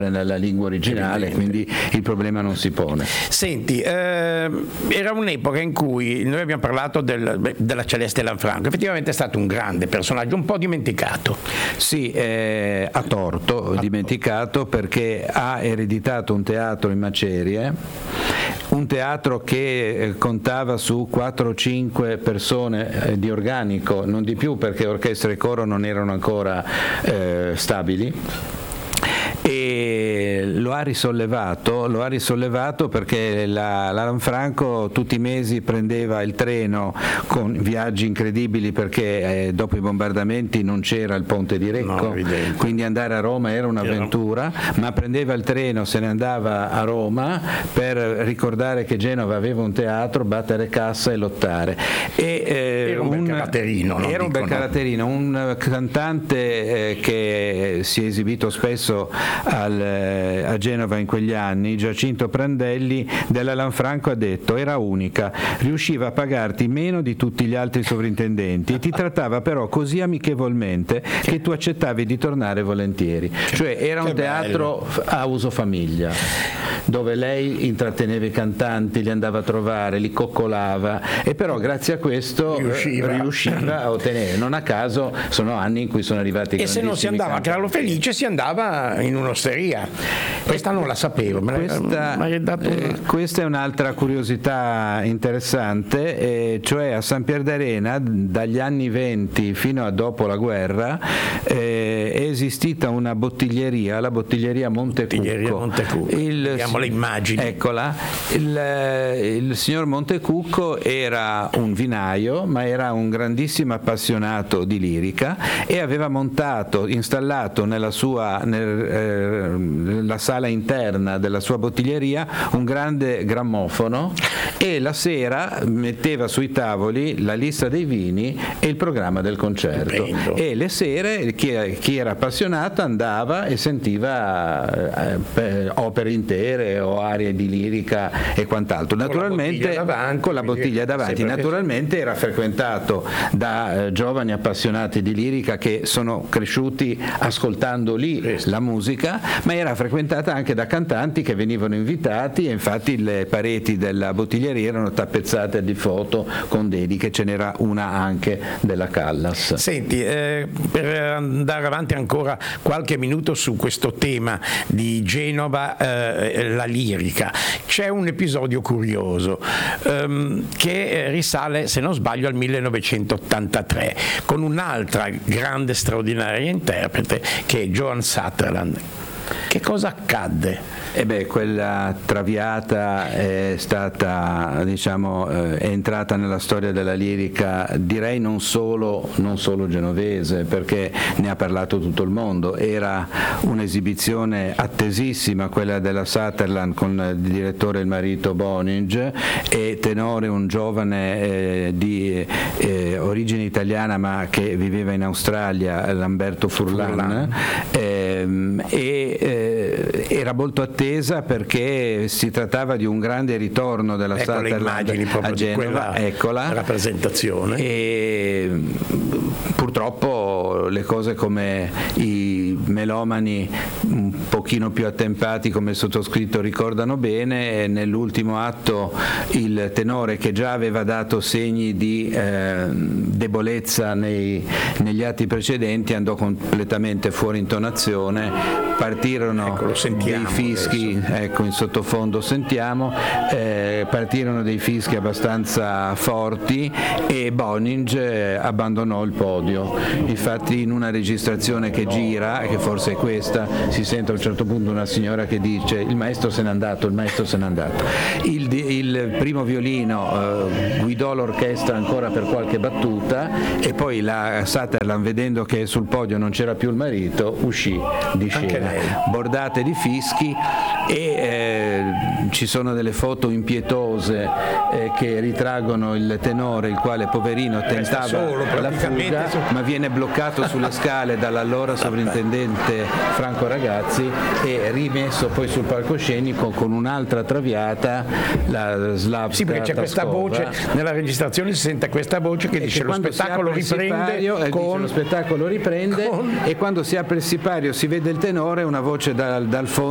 nella lingua originale, quindi il problema non si pone. Senti, era un'epoca in cui noi abbiamo parlato della Celeste Lanfranco, effettivamente è stato un grande personaggio, un po' dimenticato. Sì, a torto dimenticato, perché ha ereditato un teatro in macerie, un teatro che contava su 4 o 5 persone di organico, non di più, perché orchestra e coro non erano ancora stabili. E lo ha risollevato perché la Lanfranco tutti i mesi prendeva il treno con viaggi incredibili, perché dopo i bombardamenti non c'era il ponte di Recco, quindi andare a Roma era un'avventura, ma prendeva il treno, se ne andava a Roma per ricordare che Genova aveva un teatro, battere cassa e lottare. Era un bel caratterino, era un bel caratterino, un cantante che si è esibito spesso a Genova in quegli anni, Giacinto Prandelli, della Lanfranco ha detto: era unica, riusciva a pagarti meno di tutti gli altri sovrintendenti e ti trattava però così amichevolmente che tu accettavi di tornare volentieri. Cioè era un teatro a uso famiglia, dove lei intratteneva i cantanti, li andava a trovare, li coccolava, e però grazie a questo riusciva a ottenere. Non a caso sono anni in cui sono arrivati e se non si andava a Carlo Felice si andava in un'osteria. Questa non la sapevo. Questa è un'altra curiosità interessante, cioè a San Pierdarena dagli anni 20 fino a dopo la guerra è esistita una bottiglieria, la bottiglieria Montecucco. Vediamo le immagini. Eccola. Il signor Montecucco era un vinaio, ma era un grandissimo appassionato di lirica e aveva installato nella sala interna della sua bottiglieria un grande grammofono, e la sera metteva sui tavoli la lista dei vini e il programma del concerto. E le sere chi era appassionato andava e sentiva opere intere o arie di lirica e quant'altro, naturalmente con la bottiglia davanti. Naturalmente era frequentato da giovani appassionati di lirica che sono cresciuti ascoltando lì la musica, ma era frequentata anche da cantanti che venivano invitati, e infatti le pareti della bottiglieria erano tappezzate di foto con dediche, ce n'era una anche della Callas. Senti, per andare avanti ancora qualche minuto su questo tema di Genova, la lirica, c'è un episodio curioso che risale, se non sbaglio, al 1983, con un'altra grande straordinaria interprete che è Joan Sutherland. Che cosa accadde? Quella Traviata è stata, è entrata nella storia della lirica, direi non solo genovese, perché ne ha parlato tutto il mondo. Era un'esibizione attesissima quella della Sutherland, con il direttore e il marito Boninge, e tenore un giovane di origine italiana ma che viveva in Australia, Lamberto Furlan. Era molto attesa perché si trattava di un grande ritorno della Sutherland a Genova. Eccola, rappresentazione. E purtroppo le cose, come i melomani un pochino più attempati come il sottoscritto ricordano bene, nell'ultimo atto il tenore, che già aveva dato segni di debolezza negli atti precedenti, andò completamente fuori intonazione, partirono dei fischi, in sottofondo sentiamo, partirono dei fischi abbastanza forti e Boninge abbandonò il podio. Infatti in una registrazione che gira, che forse è questa, si sente a un certo punto una signora che dice: il maestro se n'è andato, il maestro se n'è andato. Il primo violino guidò l'orchestra ancora per qualche battuta, e poi la Sutherland, vedendo che sul podio non c'era più il marito, uscì di scena. Bordate di fischi, e ci sono delle foto impietose che ritraggono il tenore, il quale poverino tentava la fuga, ma viene bloccato sulle scale dall'allora sovrintendente Franco Ragazzi e rimesso poi sul palcoscenico con un'altra Traviata, la Slavka. Sì, perché c'è questa voce nella registrazione, si sente questa voce che dice: lo spettacolo riprende, e quando si apre il sipario si vede il tenore, una voce dal fondo